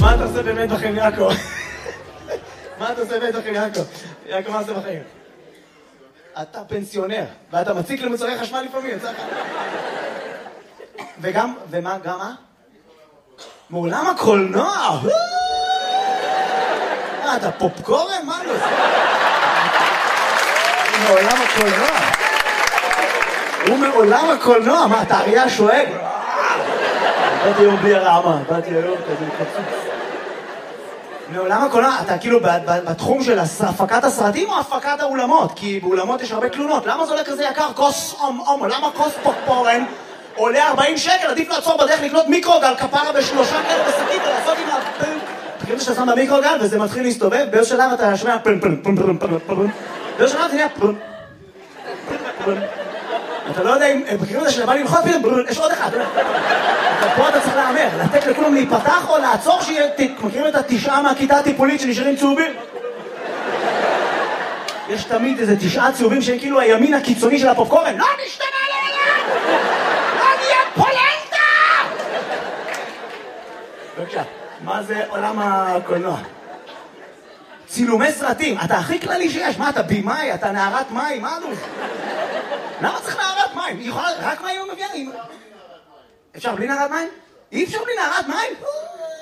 מה אתה עושה באמת בחיים, יעקב? מה אתה עושה באמת בחיים, יעקב? יעקב, מה עושה בחיים? אתה פנסיונר, ואתה מציק למוצרי חשמל לפעמים, יצא לך. וגם, ומה, גם מה? מעולם הקולנוע! אתה פופקורן? מה לא? מעולם הקולנוע. הוא מעולם הקולנוע, מה, אתה אריה שואג? באתי היום בלי הרעמה, באתי היום כזה קצוץ. מעולם הקולנוע, אתה כאילו בתחום של הפקת הסרטים או הפקת האולמות? כי באולמות יש הרבה תלונות. למה זה עולה כזה יקר? כוס למה כוס פופקורן עולה 40 שקל? עדיף לעצור בדרך לקנות מיקרוגל כפרה בשלושה כאלה בשקית ולעשות עם הפן. תקראו שאתה שם במיקרוגל וזה מתחיל להסתובב, באיזו שלב אתה שומע פן פן פן פן פן פן. באיזו שלב זה נהיה פן פן. אתה לא יודע אם בקריאות הזה שבא ללחוץ פתאום, יש עוד אחד. פה אתה צריך לאמר, לתת לכולם להיפתח או לעצור שיהיה, מכירים את התשעה מהכיתה הטיפולית שנשארים צהובים? יש תמיד איזה 9 צהובים שהם כאילו הימין הקיצוני של הפופקורן. לא נשתנה לעולם! לא נהיה פולנטה! בבקשה, מה זה עולם הקולנוע? צילומי סרטים, אתה הכי כללי שיש. מה, אתה בימאי, אתה נערת מים, מה זה? למה צריך נערת מים? היא יכולה, רק מים הוא מביאה? אפשר בלי נערת מים? אי אפשר בלי נערת מים?